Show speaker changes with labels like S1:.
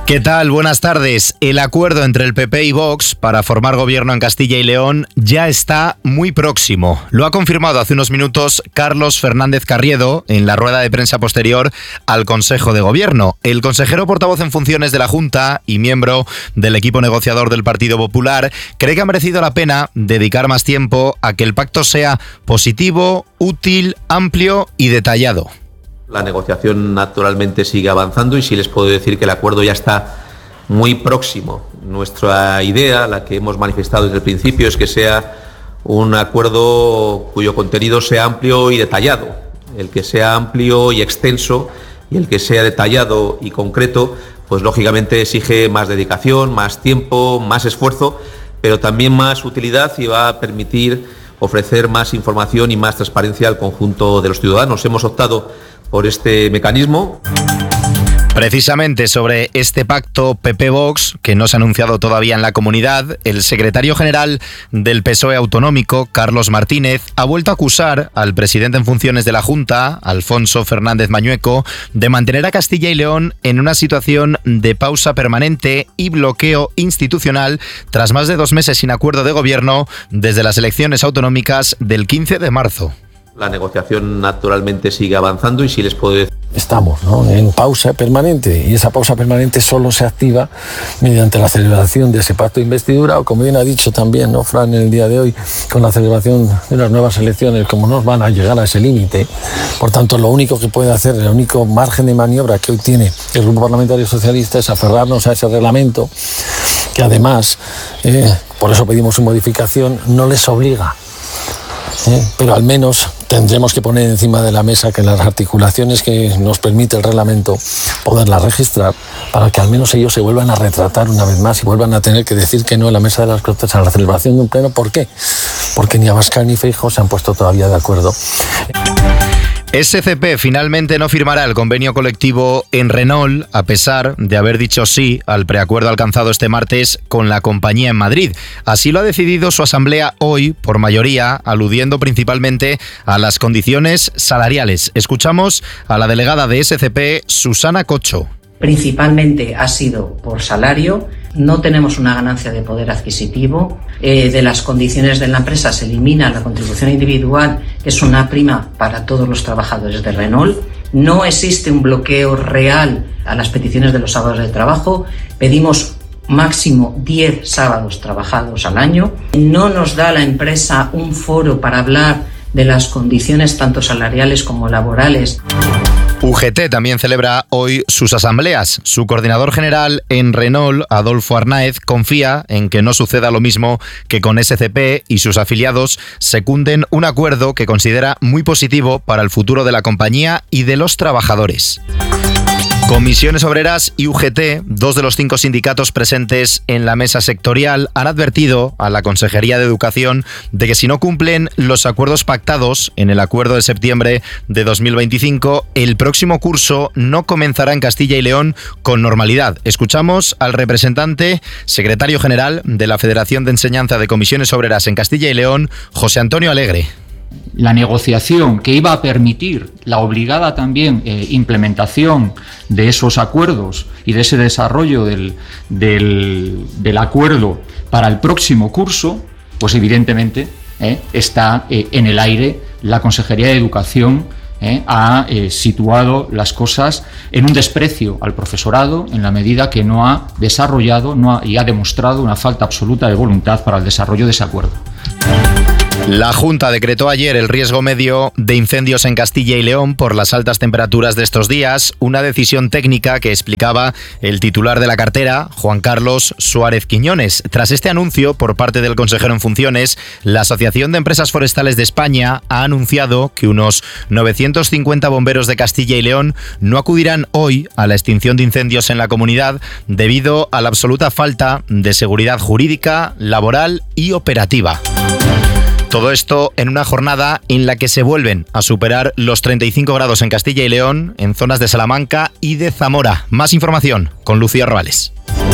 S1: ¿Qué tal? Buenas tardes. El acuerdo entre el PP y Vox para formar gobierno en Castilla y León ya está muy próximo. Lo ha confirmado hace unos minutos Carlos Fernández Carriedo en la rueda de prensa posterior al Consejo de Gobierno. El consejero portavoz en funciones de la Junta y miembro del equipo negociador del Partido Popular cree que ha merecido la pena dedicar más tiempo a que el pacto sea positivo, útil, amplio y detallado.
S2: La negociación naturalmente sigue avanzando y sí les puedo decir que el acuerdo ya está muy próximo. Nuestra idea, la que hemos manifestado desde el principio, es que sea un acuerdo cuyo contenido sea amplio y detallado. El que sea amplio y extenso y el que sea detallado y concreto, pues lógicamente exige más dedicación, más tiempo, más esfuerzo, pero también más utilidad y va a permitir ofrecer más información y más transparencia al conjunto de los ciudadanos. Hemos optado por este mecanismo.
S1: Precisamente sobre este pacto PP-Vox, que no se ha anunciado todavía en la comunidad, el secretario general del PSOE autonómico, Carlos Martínez, ha vuelto a acusar al presidente en funciones de la Junta, Alfonso Fernández Mañueco, de mantener a Castilla y León en una situación de pausa permanente y bloqueo institucional tras más de 2 meses sin acuerdo de gobierno desde las elecciones autonómicas del 15 de marzo.
S2: La negociación naturalmente sigue avanzando y sí les puedo decir.
S3: Estamos, ¿no?, en pausa permanente, y esa pausa permanente solo se activa mediante la celebración de ese pacto de investidura, o como bien ha dicho también, ¿no?, Fran, en el día de hoy, con la celebración de unas nuevas elecciones. Como no van a llegar a ese límite, por tanto lo único que puede hacer, el único margen de maniobra que hoy tiene el Grupo Parlamentario Socialista es aferrarnos a ese reglamento, que además, por eso pedimos su modificación, no les obliga, pero al menos tendremos que poner encima de la mesa que las articulaciones que nos permite el reglamento poderlas registrar, para que al menos ellos se vuelvan a retratar una vez más y vuelvan a tener que decir que no en la mesa de las Cortes a la celebración de un pleno. ¿Por qué? Porque ni Abascal ni Feijóo se han puesto todavía de acuerdo.
S1: SCP finalmente no firmará el convenio colectivo en Renault, a pesar de haber dicho sí al preacuerdo alcanzado este martes con la compañía en Madrid. Así lo ha decidido su asamblea hoy, por mayoría, aludiendo principalmente a las condiciones salariales. Escuchamos a la delegada de SCP, Susana Cocho.
S4: Principalmente ha sido por salario. No tenemos una ganancia de poder adquisitivo. De las condiciones de la empresa se elimina la contribución individual, que es una prima para todos los trabajadores de Renault. No existe un bloqueo real a las peticiones de los sábados de trabajo. Pedimos máximo 10 sábados trabajados al año. No nos da la empresa un foro para hablar de las condiciones tanto salariales como laborales.
S1: UGT también celebra hoy sus asambleas. Su coordinador general en Renault, Adolfo Arnáez, confía en que no suceda lo mismo que con SCP y sus afiliados secunden un acuerdo que considera muy positivo para el futuro de la compañía y de los trabajadores. Comisiones Obreras y UGT, 2 de los 5 sindicatos presentes en la mesa sectorial, han advertido a la Consejería de Educación de que si no cumplen los acuerdos pactados en el acuerdo de septiembre de 2025, el próximo curso no comenzará en Castilla y León con normalidad. Escuchamos al representante secretario general de la Federación de Enseñanza de Comisiones Obreras en Castilla y León, José Antonio Alegre.
S5: La negociación que iba a permitir la obligada también implementación de esos acuerdos y de ese desarrollo del acuerdo para el próximo curso, pues evidentemente está en el aire. La Consejería de Educación ha situado las cosas en un desprecio al profesorado en la medida que no ha desarrollado y ha demostrado una falta absoluta de voluntad para el desarrollo de ese acuerdo.
S1: La Junta decretó ayer el riesgo medio de incendios en Castilla y León por las altas temperaturas de estos días, una decisión técnica que explicaba el titular de la cartera, Juan Carlos Suárez Quiñones. Tras este anuncio por parte del consejero en funciones, la Asociación de Empresas Forestales de España ha anunciado que unos 950 bomberos de Castilla y León no acudirán hoy a la extinción de incendios en la comunidad debido a la absoluta falta de seguridad jurídica, laboral y operativa. Todo esto en una jornada en la que se vuelven a superar los 35 grados en Castilla y León, en zonas de Salamanca y de Zamora. Más información con Lucía Robales.